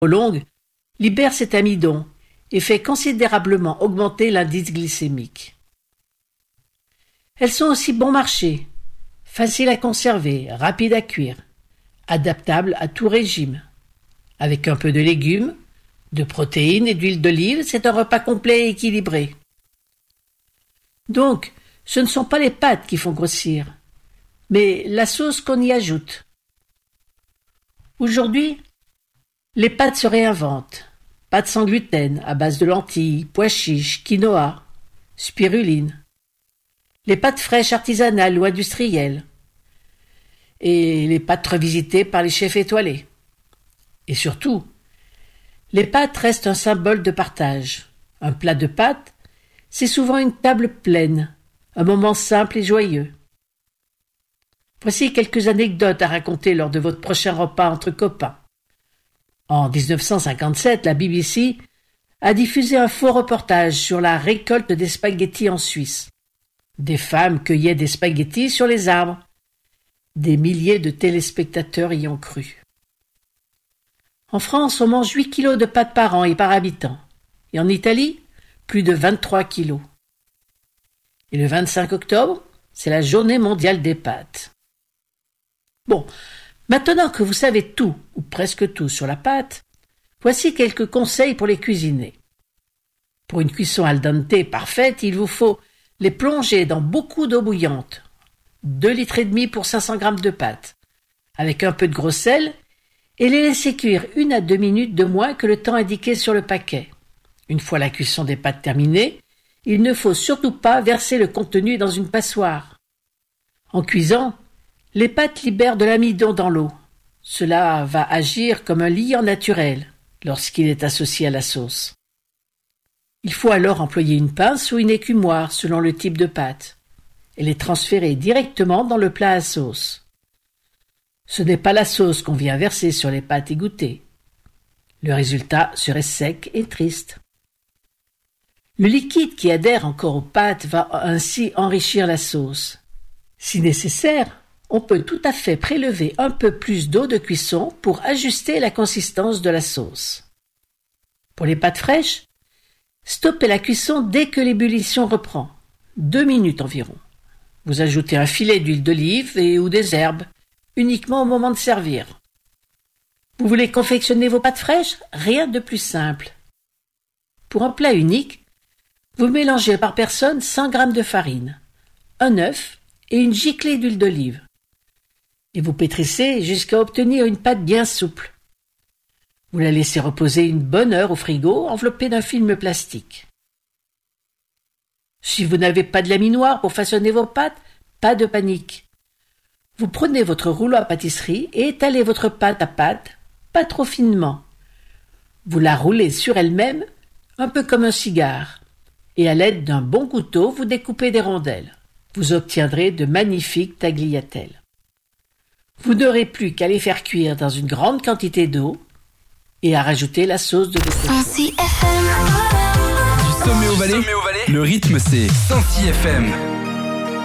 trop longue, libère cet amidon et fait considérablement augmenter l'indice glycémique. Elles sont aussi bon marché, faciles à conserver, rapides à cuire, adaptables à tout régime. Avec un peu de légumes, de protéines et d'huile d'olive, c'est un repas complet et équilibré. Donc, ce ne sont pas les pâtes qui font grossir, mais la sauce qu'on y ajoute. Aujourd'hui, les pâtes se réinventent. Pâtes sans gluten, à base de lentilles, pois chiches, quinoa, spiruline. Les pâtes fraîches artisanales ou industrielles. Et les pâtes revisitées par les chefs étoilés. Et surtout, les pâtes restent un symbole de partage. Un plat de pâtes, c'est souvent une table pleine, un moment simple et joyeux. Voici quelques anecdotes à raconter lors de votre prochain repas entre copains. En 1957, la BBC a diffusé un faux reportage sur la récolte des spaghettis en Suisse. Des femmes cueillaient des spaghettis sur les arbres. Des milliers de téléspectateurs y ont cru. En France, on mange 8 kilos de pâtes par an et par habitant. Et en Italie, plus de 23 kilos. Et le 25 octobre, c'est la journée mondiale des pâtes. Bon, maintenant que vous savez tout, ou presque tout, sur la pâte, voici quelques conseils pour les cuisiner. Pour une cuisson al dente parfaite, il vous faut les plonger dans beaucoup d'eau bouillante, 2,5 litres pour 500 g de pâte, avec un peu de gros sel, et les laisser cuire 1 à 2 minutes de moins que le temps indiqué sur le paquet. Une fois la cuisson des pâtes terminée, il ne faut surtout pas verser le contenu dans une passoire. En cuisant, les pâtes libèrent de l'amidon dans l'eau. Cela va agir comme un liant naturel lorsqu'il est associé à la sauce. Il faut alors employer une pince ou une écumoire selon le type de pâte et les transférer directement dans le plat à sauce. Ce n'est pas la sauce qu'on vient verser sur les pâtes égouttées. Le résultat serait sec et triste. Le liquide qui adhère encore aux pâtes va ainsi enrichir la sauce. Si nécessaire, on peut tout à fait prélever un peu plus d'eau de cuisson pour ajuster la consistance de la sauce. Pour les pâtes fraîches, stoppez la cuisson dès que l'ébullition reprend, 2 minutes environ. Vous ajoutez un filet d'huile d'olive ou des herbes, uniquement au moment de servir. Vous voulez confectionner vos pâtes fraîches? Rien de plus simple. Pour un plat unique, vous mélangez par personne 100 g de farine, un œuf et une giclée d'huile d'olive. Et vous pétrissez jusqu'à obtenir une pâte bien souple. Vous la laissez reposer une bonne heure au frigo, enveloppée d'un film plastique. Si vous n'avez pas de laminoir pour façonner vos pâtes, pas de panique. Vous prenez votre rouleau à pâtisserie et étalez votre pâte à pâte, pas trop finement. Vous la roulez sur elle-même, un peu comme un cigare, et à l'aide d'un bon couteau, vous découpez des rondelles. Vous obtiendrez de magnifiques tagliatelles. Vous n'aurez plus qu'à les faire cuire dans une grande quantité d'eau et à rajouter la sauce de votre choix. Du sommet au Valais, le rythme c'est Sancy FM.